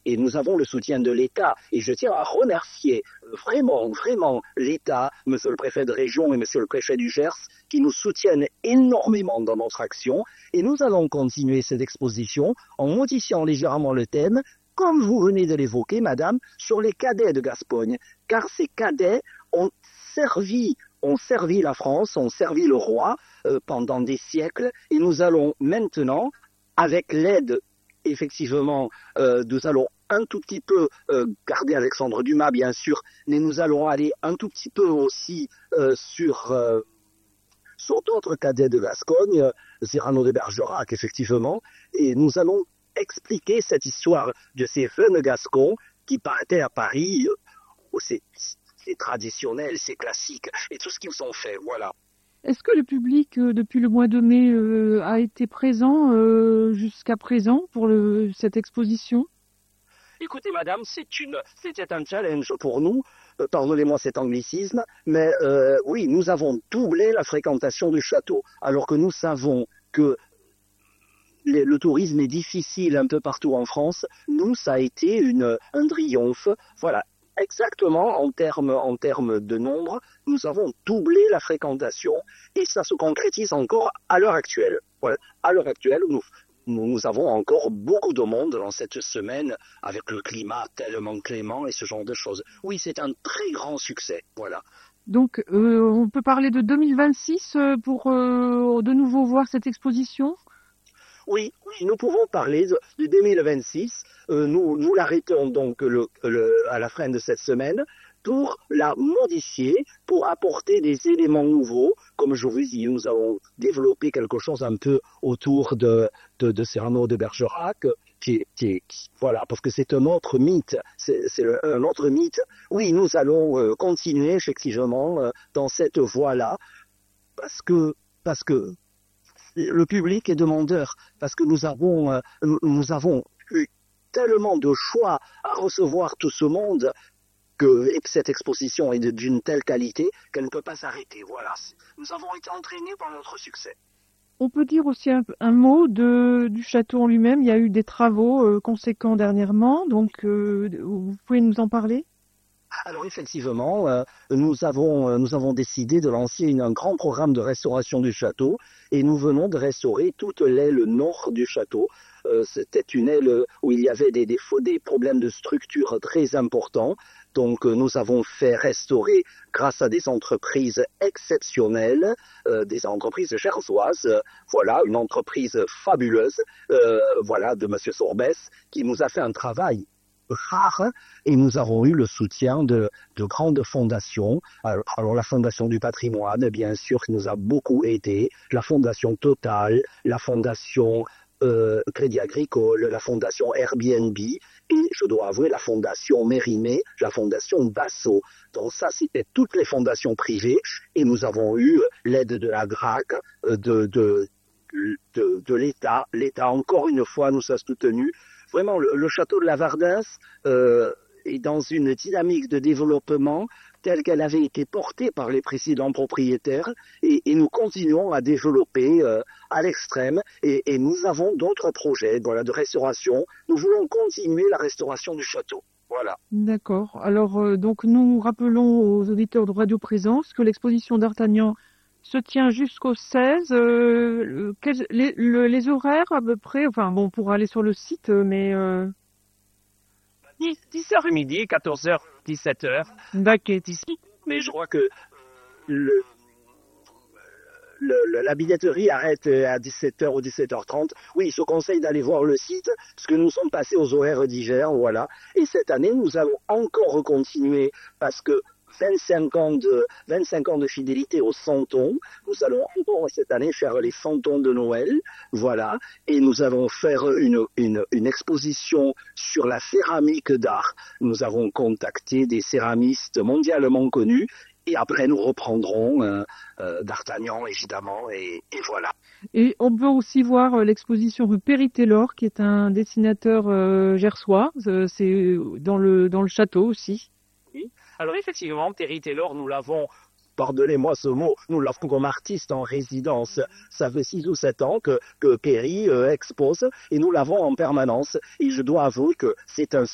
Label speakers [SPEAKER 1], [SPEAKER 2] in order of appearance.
[SPEAKER 1] et nous avons le soutien de l'État. Et je tiens à remercier vraiment, vraiment l'État, monsieur le préfet de région et monsieur le préfet du Gers, qui nous soutiennent énormément dans notre action. Et nous allons continuer cette exposition en modifiant légèrement le thème, comme vous venez de l'évoquer, madame, sur les cadets de Gascogne. Car ces cadets ont servi la France, ont servi le roi pendant des siècles. Et nous allons maintenant, avec l'aide, effectivement, nous allons un tout petit peu garder Alexandre Dumas, bien sûr, mais nous allons aller un tout petit peu aussi sur d'autres cadets de Gascogne, Cyrano de Bergerac, effectivement, et nous allons expliquer cette histoire de ces jeunes Gascons qui partaient à Paris. C'est traditionnel, c'est classique, et tout ce qu'ils ont fait, voilà.
[SPEAKER 2] Est-ce que le public, depuis le mois de mai, a été présent jusqu'à présent pour cette exposition?
[SPEAKER 1] Écoutez, madame, c'était un challenge pour nous, pardonnez-moi cet anglicisme, mais oui, nous avons doublé la fréquentation du château, alors que nous savons que le tourisme est difficile un peu partout en France. Nous, ça a été un triomphe. Voilà, exactement en termes de nombre, nous avons doublé la fréquentation et ça se concrétise encore à l'heure actuelle. Voilà. À l'heure actuelle, nous avons encore beaucoup de monde dans cette semaine avec le climat tellement clément et ce genre de choses. Oui, c'est un très grand succès. Voilà.
[SPEAKER 2] Donc, on peut parler de 2026 pour de nouveau voir cette exposition?
[SPEAKER 1] Oui, nous pouvons parler de 2026. Nous l'arrêtons donc à la fin de cette semaine pour la modifier, pour apporter des éléments nouveaux. Comme je vous dis, nous avons développé quelque chose un peu autour de Cyrano de Bergerac, voilà, parce que c'est un autre mythe. C'est un autre mythe. Oui, nous allons continuer effectivement dans cette voie-là, parce que le public est demandeur, parce que nous avons eu tellement de choix à recevoir tout ce monde et que cette exposition est d'une telle qualité qu'elle ne peut pas s'arrêter. Voilà, nous avons été entraînés par notre succès.
[SPEAKER 2] On peut dire aussi un mot du château en lui-même. Il y a eu des travaux conséquents dernièrement, donc vous pouvez nous en parler?
[SPEAKER 1] Alors effectivement, nous avons décidé de lancer un grand programme de restauration du château et nous venons de restaurer toute l'aile nord du château. C'était une aile où il y avait des défauts, des problèmes de structure très importants. Donc nous avons fait restaurer grâce à des entreprises exceptionnelles, des entreprises gersoises. Voilà, une entreprise fabuleuse, voilà, de Monsieur Sorbès, qui nous a fait un travail rare et nous avons eu le soutien de grandes fondations. Alors la Fondation du patrimoine, bien sûr, qui nous a beaucoup aidé, la Fondation Total, la Fondation Crédit Agricole, la Fondation Airbnb et je dois avouer la Fondation Mérimée, la Fondation Basso. Donc ça, c'était toutes les fondations privées et nous avons eu l'aide de la GRAC, de l'État. L'État, encore une fois, nous a soutenus. Vraiment, le château de la Vardens est dans une dynamique de développement telle qu'elle avait été portée par les précédents propriétaires et nous continuons à développer à l'extrême et nous avons d'autres projets de restauration. Nous voulons continuer la restauration du château. Voilà.
[SPEAKER 2] D'accord. Alors, donc nous rappelons aux auditeurs de Radio Présence que l'exposition d'Artagnan se tient jusqu'au 16. Les horaires à peu près, enfin bon, pour aller sur le site, mais...
[SPEAKER 1] 10h midi, 14h, 17h.
[SPEAKER 2] D'accord.
[SPEAKER 1] Mais je crois que la billetterie arrête à 17h ou 17h30. Oui, je conseille d'aller voir le site, parce que nous sommes passés aux horaires d'hiver, voilà. Et cette année, nous allons encore continuer, parce que 25 ans de fidélité aux santons. Nous allons encore cette année faire les santons de Noël, voilà, et nous allons faire une exposition sur la céramique d'art. Nous avons contacté des céramistes mondialement connus, et après nous reprendrons d'Artagnan, évidemment, et voilà.
[SPEAKER 2] Et on peut aussi voir l'exposition de Perry-Taylor, qui est un dessinateur gersois, c'est dans le château aussi.
[SPEAKER 1] Oui. Alors effectivement, Perry-Taylor, nous l'avons, pardonnez-moi ce mot, nous l'avons comme artiste en résidence. Ça fait 6 ou 7 ans que Perry expose et nous l'avons en permanence. Et je dois avouer que c'est un